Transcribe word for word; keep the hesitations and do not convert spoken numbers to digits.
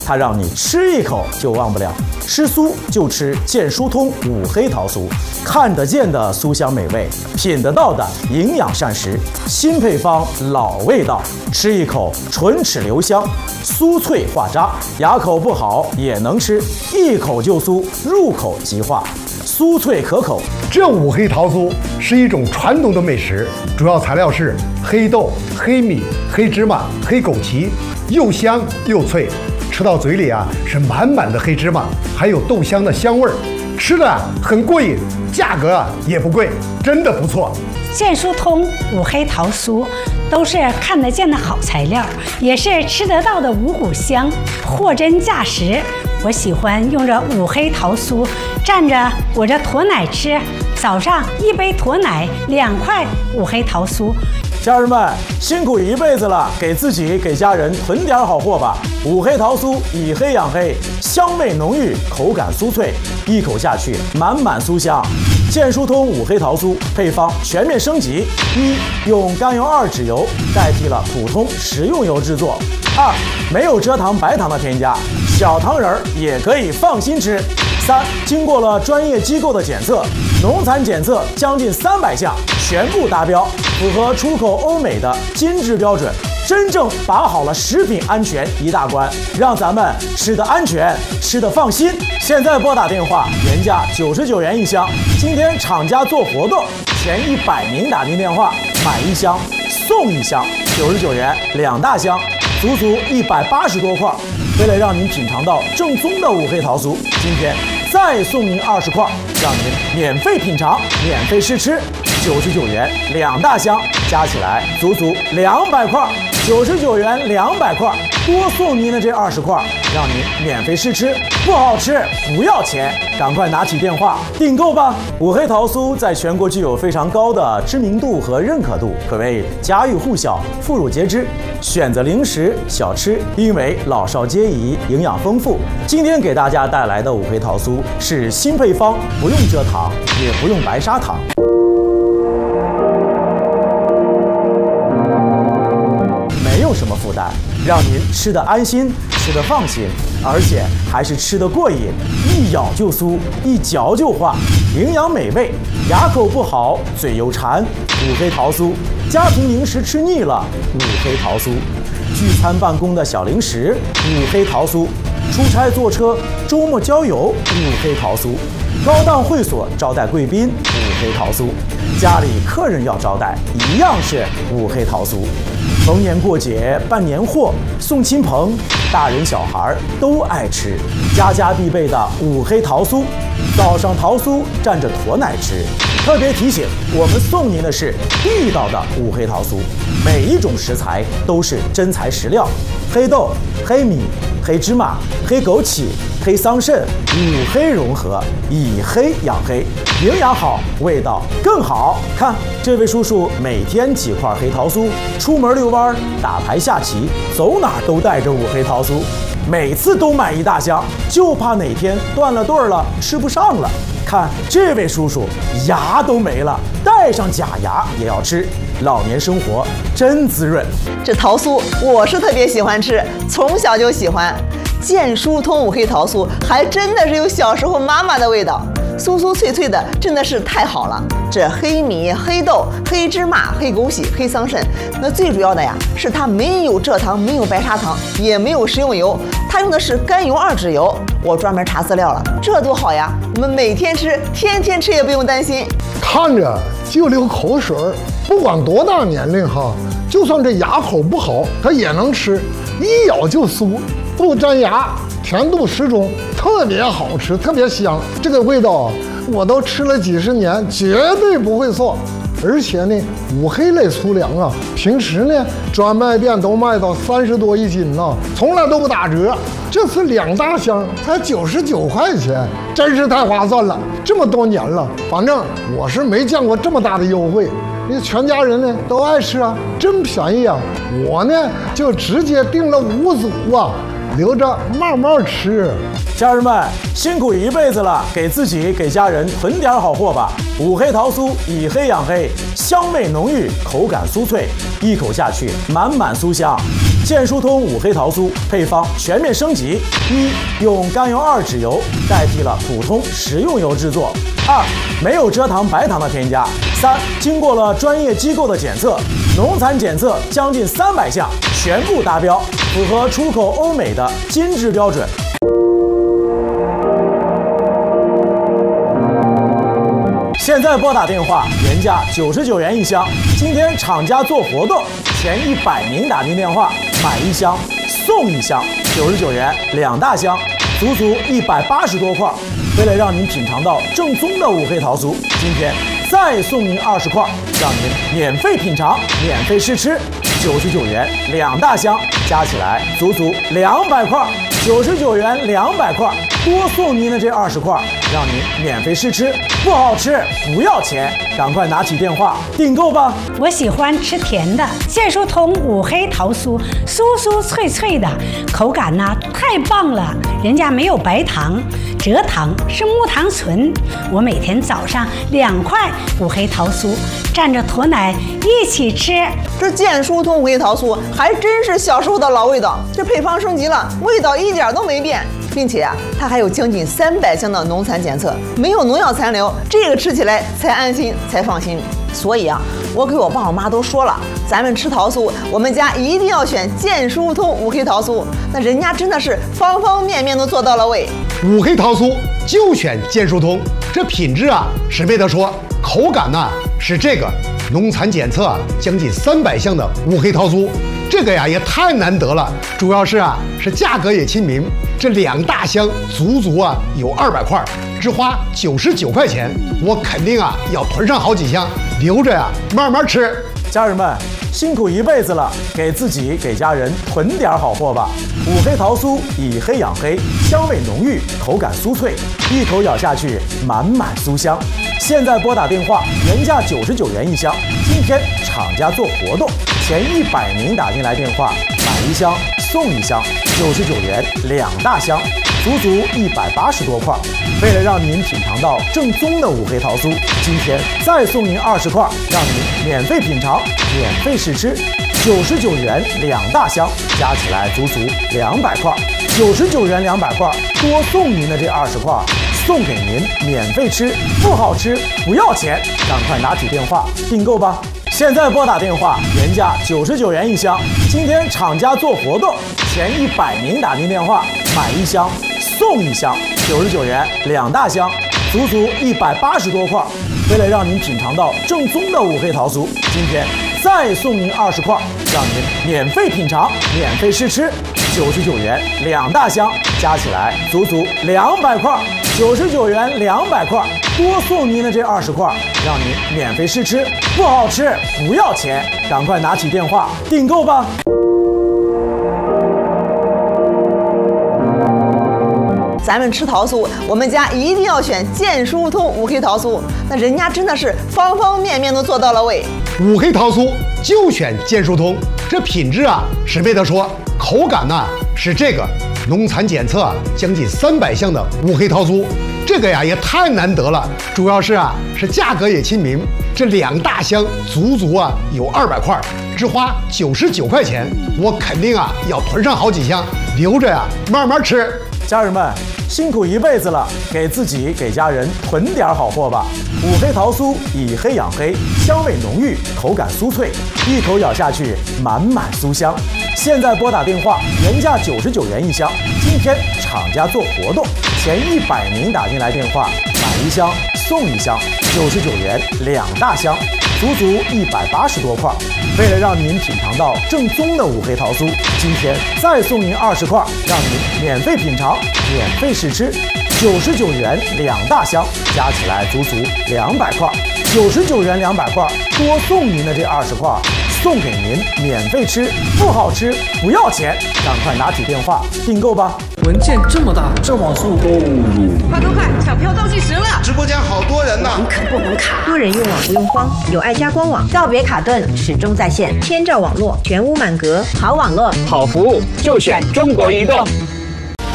它让你吃一口就忘不了。吃酥就吃健疏通五黑桃酥，看得见的酥香美味，品得到的营养膳食，新配方老味道，吃一口唇齿留香，酥脆化渣，牙口不好也能吃，一口就酥，入口即化，酥脆可口。 这五黑桃酥是一种传统的美食，主要材料是黑豆、黑米、黑芝麻、黑枸杞，又香又脆。吃到嘴里啊，是满满的黑芝麻，还有豆香的香味儿，吃的很过瘾，价格啊也不贵，真的不错。 健疏通五黑桃酥都是看得见的好材料，也是吃得到的五谷香，货真价实。我喜欢用这五黑桃酥蘸着我这驼奶吃，早上一杯驼奶，两块五黑桃酥。 家人们辛苦一辈子了，给自己给家人囤点好货吧。五黑桃酥以黑养黑，香味浓郁，口感酥脆，一口下去满满酥香。健疏通五黑桃酥配方全面升级：一、用甘油二酯油代替了普通食用油制作；二、没有蔗糖白糖的添加，小糖人儿也可以放心吃；三、经过了专业机构的检测，农残检测将近三百项全部达标，符合出口欧美的金质标准，真正把好了食品安全一大关，让咱们吃得安全，吃得放心。现在拨打电话，原价九十九元一箱，今天厂家做活动，前一百名打进电话买一箱送一箱，九十九元两大箱，足足一百八十多块。为了让您品尝到正宗的五黑桃酥，今天再送您二十块，让您免费品尝，免费试吃。九十九元两大箱，加起来足足两百块，九十九元两百块，多送您的这二十块，让您免费试吃，不好吃不要钱，赶快拿起电话订购吧！五黑桃酥在全国具有非常高的知名度和认可度，可谓家喻户晓、妇孺皆知，选择零食小吃，因为老少皆宜，营养丰富。今天给大家带来的五黑桃酥是新配方，不用蔗糖，也不用白砂糖。没有什么负担，让您吃得安心，吃得放心，而且还是吃得过瘾，一咬就酥，一嚼就化，营养美味，牙口不好，嘴又馋，五黑桃酥，家庭零食吃腻了，五黑桃酥，聚餐办公的小零食，五黑桃酥，出差坐车，周末郊游，五黑桃酥，高档会所招待贵宾，五黑桃酥，家里客人要招待，一样是五黑桃酥。逢年过节办年货送亲朋，大人小孩都爱吃，家家必备的五黑桃酥。早上桃酥蘸着驼奶吃。特别提醒，我们送您的是地道的五黑桃酥，每一种食材都是真材实料，黑豆、黑米、黑芝麻、黑枸杞、黑桑葚，五黑融合，以黑养黑，营养好，味道更好。看这位叔叔每天几块黑桃酥，出门遛弯、打牌下棋，走哪儿都带着五黑桃酥，每次都买一大箱，就怕哪天断了对儿了，吃不上了。看这位叔叔牙都没了，带上假牙也要吃，老年生活真滋润。 这桃酥我是特别喜欢吃，从小就喜欢。健疏通五黑桃酥还真的是有小时候妈妈的味道，酥酥脆脆的，真的是太好了。这黑米、黑豆、黑芝麻、黑枸杞、黑桑葚，那最主要的呀是它没有蔗糖，没有白砂糖，也没有食用油，它用的是甘油二酯油。我专门查资料了，这多好呀！我们每天吃，天天吃也不用担心。 看着就流口水儿，不管多大年龄哈，就算这牙口不好，它也能吃，一咬就酥，不粘牙，甜度适中，特别好吃，特别香。这个味道我都吃了几十年，绝对不会错。而且呢，五黑类粗粮啊，平时呢专卖店都卖到三十多一斤呢，从来都不打折。这次两大箱才九十九块钱，真是太划算了。这么多年了，反正我是没见过这么大的优惠。你全家人呢都爱吃啊，真便宜啊！我呢就直接订了五组啊，留着慢慢吃。 家人们辛苦一辈子了，给自己给家人囤点好货吧。五黑桃酥以黑养黑，香味浓郁，口感酥脆，一口下去满满酥香。 健舒通五黑桃酥配方全面升级：一、用甘油二酯油代替了普通食用油制作；二、没有蔗糖、白糖的添加；三、经过了专业机构的检测，农残检测将近三百项，全部达标，符合出口欧美的精致标准。现在拨打电话，原价九十九元一箱。今天厂家做活动，前一百名打进电话买一箱送一箱，九十九元两大箱，足足一百八十多块。为了让您品尝到正宗的五黑桃酥，今天再送您二十块，让您免费品尝、免费试吃。九十九元两大箱，加起来足足两百块。九十九元两百块，多送您的这二十块，让您免费试吃，不好吃不要钱，赶快拿起电话订购吧。 我喜欢吃甜的，健舒通五黑桃酥，酥酥脆脆的，口感呢太棒了。人家没有白糖、蔗糖，是木糖醇。我每天早上两块五黑桃酥，蘸着驼奶一起吃。 这健舒通五黑桃酥还真是小时候的老味道，这配方升级了，味道一点都没变，并且啊，它还有将近三百项的农残检测，没有农药残留，这个吃起来才安心才放心。所以啊，我给我爸我妈都说了，咱们吃桃酥，我们家一定要选健舒通五黑桃酥，那人家真的是方方面面都做到了位。 五黑桃酥就选健舒通，这品质啊是没得说，口感呢是这个，农残检测将近三百项的五黑桃酥。这个呀也太难得了，主要是啊是价格也亲民，这两大箱足足啊有二百块，只花九十九块钱，我肯定啊要囤上好几箱，留着呀慢慢吃。 家人们，辛苦一辈子了，给自己给家人囤点好货吧。五黑桃酥以黑养黑，香味浓郁，口感酥脆，一口咬下去满满酥香。现在拨打电话，原价九十九元一箱，今天厂家做活动，前一百名打进来电话买一箱送一箱，九十九元两大箱，足足一百八十多块。为了让您品尝到正宗的五黑桃酥，今天再送您二十块，让您免费品尝、免费试吃。九十九元两大箱，加起来足足两百块。九十九元两百块，多送您的这二十块，送给您免费吃，不好吃不要钱，赶快拿起电话订购吧。现在拨打电话，原价九十九元一箱，今天厂家做活动，前一百名打进电话买一箱送一箱，九十九元两大箱，足足一百八十多块。为了让您品尝到正宗的五黑桃酥，今天再送您二十块，让您免费品尝、免费试吃。九十九元两大箱，加起来足足两百块。九十九元两百块，多送您的这二十块，让您免费试吃，不好吃不要钱，赶快拿起电话订购吧。 咱们吃桃酥，我们家一定要选健舒通五黑桃酥，那人家真的是方方面面都做到了位。 五黑桃酥就选健舒通，这品质啊是没得说，口感呢是这个，农残检测将近三百项的五黑桃酥。这个呀也太难得了，主要是啊是价格也亲民，这两大箱足足啊有二百块，只花九十九块钱，我肯定啊要囤上好几箱，留着呀慢慢吃。 家人们，辛苦一辈子了，给自己给家人囤点好货吧。五黑桃酥以黑养黑，香味浓郁，口感酥脆，一口咬下去满满酥香。现在拨打电话，原价九十九元一箱，今天厂家做活动，前一百名打进来电话买一箱送一箱，九十九元两大箱，足足一百八十多块。为了让您品尝到正宗的五黑桃酥，今天再送您二十块，让您免费品尝、免费试吃。九十九元两大箱，加起来足足两百块。九十九元两百块，多送您的这二十块，送给您免费吃，不好吃不要钱，赶快拿起电话订购吧。 文件这么大，这网速购入， 快快快，抢票倒计时了！ 直播间好多人呢， 网可不能卡，多人用网不用慌，有爱家官网，告别卡顿，始终在线，千兆网络，全屋满格，好网络， 好服务就选中国移动。